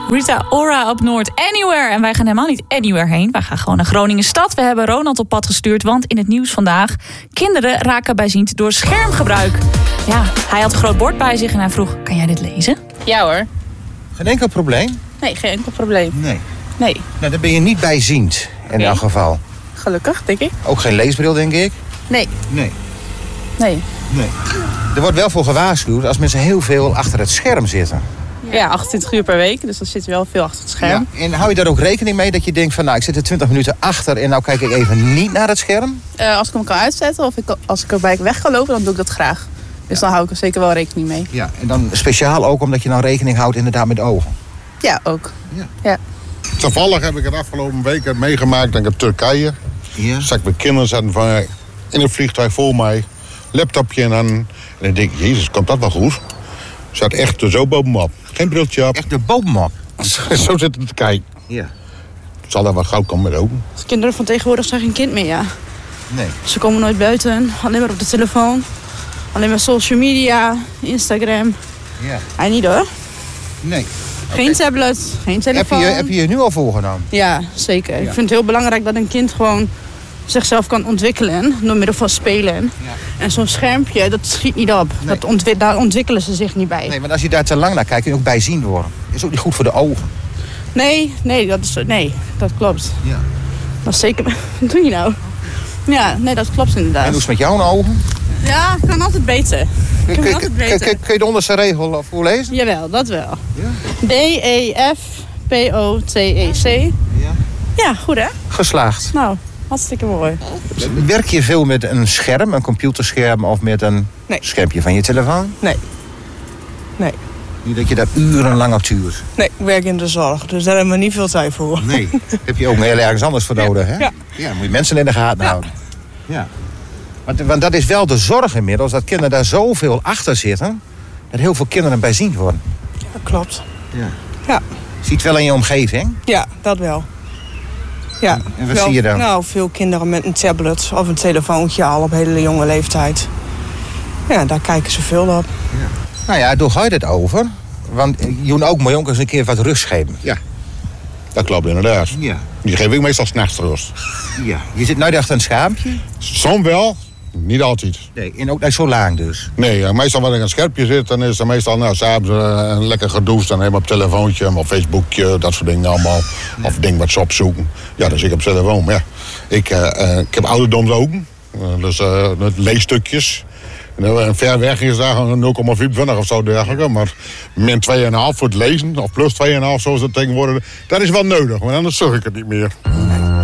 Rita Ora op Noord Anywhere. En wij gaan helemaal niet anywhere heen. Wij gaan gewoon naar Groningen stad. We hebben Ronald op pad gestuurd. Want in het nieuws vandaag: kinderen raken bijziend door schermgebruik. Ja, hij had een groot bord bij zich en hij vroeg: kan jij dit lezen? Ja hoor. Geen enkel probleem? Nee, geen enkel probleem. Nee. Nee. Nou, dan ben je niet bijziend in elk geval. Gelukkig, denk ik. Ook geen leesbril, denk ik? Nee. Nee. Nee. Nee. Er wordt wel voor gewaarschuwd als mensen heel veel achter het scherm zitten. Ja, 28 uur per week, dus dan zit je wel veel achter het scherm. Ja. En hou je daar ook rekening mee dat je denkt van, nou, ik zit er 20 minuten achter en nou kijk ik even niet naar het scherm? Als ik hem kan uitzetten of als ik erbij weg kan lopen, dan doe ik dat graag. Dus dan hou ik er zeker wel rekening mee. Ja, en dan speciaal ook omdat je nou rekening houdt inderdaad met ogen. Ja, ook. Ja. Toevallig heb ik het afgelopen week meegemaakt in Turkije. Ja. Zat ik met kinderen zaten van in een vliegtuig voor mij, laptopje en dan. En dan denk ik, jezus, komt dat wel goed? Zat echt zo bovenop. Geen briltje op. Echt de bovenop. Zo zitten we te kijken. Ja. Zal dat wat gauw komen met ogen? De kinderen van tegenwoordig zijn geen kind meer, ja. Nee. Ze komen nooit buiten, alleen maar op de telefoon. Alleen maar social media, Instagram. Ja. Hij niet hoor. Nee. Geen tablet, geen telefoon. Heb je je nu al voorgenomen? Ja, zeker. Ik vind het heel belangrijk dat een kind gewoon zichzelf kan ontwikkelen door middel van spelen. Ja. En zo'n schermpje, dat schiet niet op. Nee. Daar ontwikkelen ze zich niet bij. Nee, want als je daar te lang naar kijkt, kun je ook bijziend worden. Is ook niet goed voor de ogen. Nee, dat klopt. Ja. Dat is zeker... Wat doe je nou? Ja, nee, dat klopt inderdaad. En hoe is het met jouw ogen? Ja, kan altijd beter. Kan altijd beter. Kun je de onderste regel voorlezen? Jawel, dat wel. Ja. D-E-F-P-O-T-E-C. Ja. Ja, goed hè? Geslaagd. Nou, hartstikke mooi. Werk je veel met een scherm, een computerscherm of met een schermpje van je telefoon? Nee. Niet dat je daar urenlang op tuurt. Nee, ik werk in de zorg, dus daar hebben we niet veel tijd voor. Nee. Heb je ook heel ergens anders voor nodig, hè? Ja. Ja, moet je mensen in de gaten houden. Ja. Want dat is wel de zorg inmiddels, dat kinderen daar zoveel achter zitten, dat heel veel kinderen bijziend worden. Ja, klopt. Ja. Ja. Zie je het wel in je omgeving? Ja, dat wel. Ja. En wat zie je dan? Nou, veel kinderen met een tablet of een telefoontje al op hele jonge leeftijd. Ja, daar kijken ze veel op. Ja. Nou ja, hoe ga je dit over? Want Joen ook moet je ook eens een keer wat rust geven. Ja, dat klopt inderdaad. Ja. Die geef ik meestal 's nachts rust. Ja. Je zit nooit achter een schaampje? Soms wel, niet altijd. Nee, en ook niet zo lang dus? Nee, meestal wanneer ik een scherpje zit, dan is er meestal s'avonds een lekker gedoucht. Dan helemaal op telefoontje, op Facebookje, dat soort dingen allemaal. Ja. Of dingen wat ze opzoeken. Ja, dan zit ik op telefoon. Maar ja, ik heb ouderdomsogen, dus leesstukjes. En ver weg is daar 0,25 of zo dergelijke. Maar min 2,5 voor het lezen, of plus 2,5 zoals het tegenwoordig. Dat is wel nodig, maar anders zorg ik het niet meer.